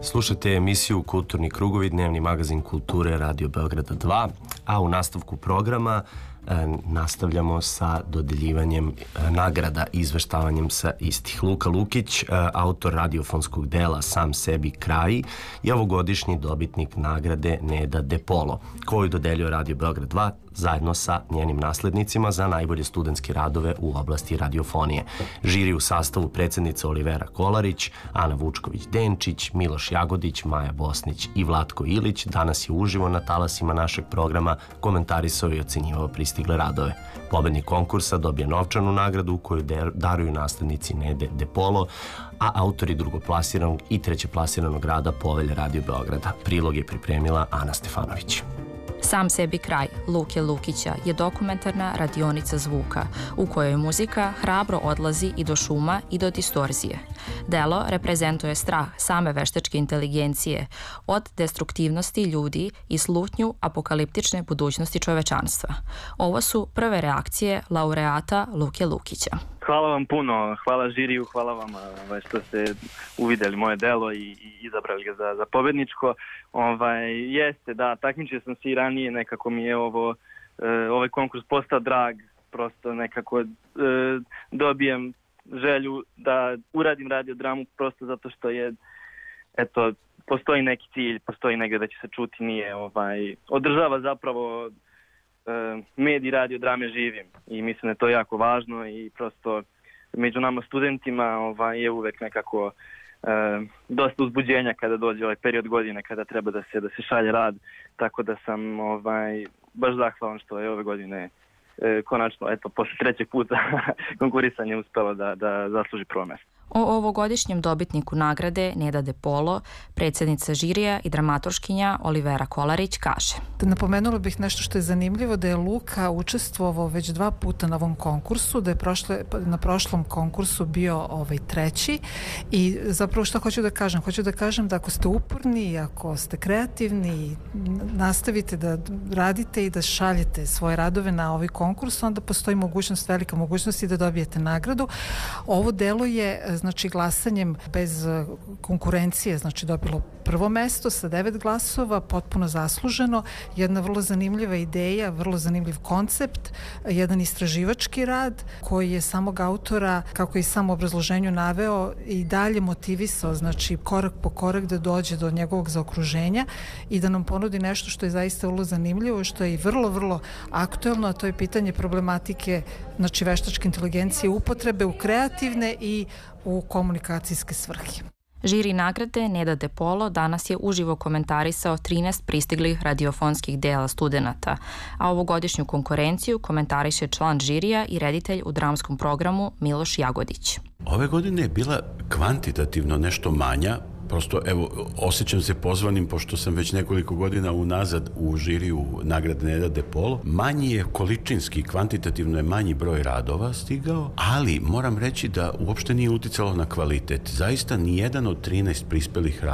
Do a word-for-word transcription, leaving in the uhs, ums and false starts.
Slušate emisiju Kulturni krugovi, dnevni magazin kulture Radio Beograda dva, a u nastavku programa e, nastavljamo sa dodeljivanjem e, nagrada i izveštavanjem sa istih. Luka Lukić, e, autor radiofonskog dela Sam sebi kraj, je ovogodišnji dobitnik nagrade Neda De Polo, koju dodeljuje Radio Beograd dva zajedno sa njenim naslednicima za najbolje studentske radove u oblasti radiofonije. Žiri u sastavu predsednica Olivera Kolarić, Ana Vučković-Denčić, Miloš Jagodić, Maja Bosnić i Vlatko Ilić danas je uživo na talasima našeg programa komentarisao i ocenjivao pristigle radove. Pobednik konkursa dobije novčanu nagradu koju daruju naslednici Nede De Polo, a autori drugoplasiranog i trećeplasiranog rada Povelje Radio Beograda. Prilog je pripremila Ana Stefanović. Sam sebi kraj Luke Lukića je dokumentarna radionica zvuka u kojoj muzika hrabro odlazi i do šuma i do distorzije. Delo reprezentuje strah same veštačke inteligencije od destruktivnosti ljudi i slutnju apokaliptične budućnosti čovečanstva. Ovo su prve reakcije laureata Luke Lukića. Hvala vam puno, hvala žiriju, hvala vam što ste uvideli moje delo i, i izabrali ga za, za pobedničko. Ovaj, jeste, da, takmičio sam se i ranije, nekako mi je ovo, e, ovaj konkurs postao drag, prosto nekako e, dobijem želju da uradim radiodramu prosto zato što je, eto, postoji neki cilj, postoji negdje da će se čuti, nije, ovaj, održava zapravo medij radio drame živim i mislim da je to jako važno i prosto među nama studentima ovaj, je uvek nekako e, dosta uzbuđenja kada dođe ovaj period godine kada treba da se da se šalje rad, tako da sam ovaj, baš zahvalan što je ove godine e, konačno, eto, posle trećeg puta konkurisanje uspelo da, da zasluži prvo mesto. O ovogodišnjem dobitniku nagrade Neda De Polo, predsjednica žirija i dramaturškinja Olivera Kolarić kaže. Napomenula bih nešto što je zanimljivo, da je Luka učestvovao već dva puta na ovom konkursu, da je prošle, na prošlom konkursu bio ovaj treći i zapravo što hoću da kažem? Hoću da kažem da ako ste uporni, ako ste kreativni, nastavite da radite i da šaljete svoje radove na ovaj konkurs, onda postoji mogućnost, velika mogućnost i da dobijete nagradu. Ovo delo je znači glasanjem bez konkurencije, znači dobilo prvo mesto sa devet glasova, potpuno zasluženo, jedna vrlo zanimljiva ideja, vrlo zanimljiv koncept, jedan istraživački rad koji je samog autora, kako je i sam u obrazloženju naveo, i dalje motivisao, znači korak po korak da dođe do njegovog zaokruženja i da nam ponudi nešto što je zaista vrlo zanimljivo, što je i vrlo, vrlo aktuelno, a to je pitanje problematike, znači veštačke inteligencije, upotrebe u kreativne i u komunikacijske svrhe. Žiri nagrade Neda De Polo danas je uživo komentarisao trinaest pristiglih radiofonskih dela studenata, a ovogodišnju konkurenciju komentariše član žirija i reditelj u dramskom programu Miloš Jagodić. Ove godine je bila kvantitativno nešto manja, prosto, evo, osjećam se pozvanim, pošto sam već nekoliko godina unazad u žiriju nagrade Neda De Polo. Manji je količinski, kvantitativno je manji broj radova stigao, ali moram reći da uopšte nije uticalo na kvalitet. Zaista nijedan od trinaest prispelih radova